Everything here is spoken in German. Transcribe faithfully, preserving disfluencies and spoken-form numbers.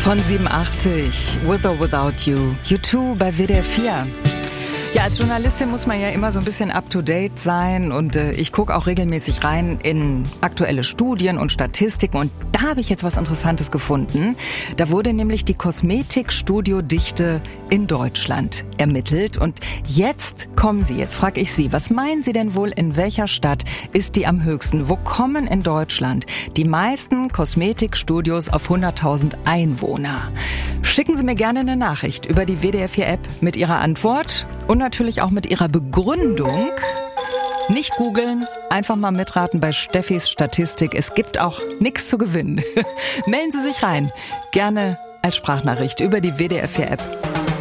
Von siebenundachtzig, With or Without You, U zwei bei W D R vier. Ja, als Journalistin muss man ja immer so ein bisschen up-to-date sein und äh, ich gucke auch regelmäßig rein in aktuelle Studien und Statistiken und da habe ich jetzt was Interessantes gefunden. Da wurde nämlich die Kosmetikstudiodichte in Deutschland ermittelt und jetzt kommen Sie, jetzt frage ich Sie, was meinen Sie denn wohl, in welcher Stadt ist die am höchsten? Wo kommen in Deutschland die meisten Kosmetikstudios auf hunderttausend Einwohner? Schicken Sie mir gerne eine Nachricht über die W D R vier App mit Ihrer Antwort und natürlich auch mit Ihrer Begründung. Nicht googeln, einfach mal mitraten bei Steffis Statistik. Es gibt auch nichts zu gewinnen. Melden Sie sich rein. Gerne als Sprachnachricht über die W D R vier App.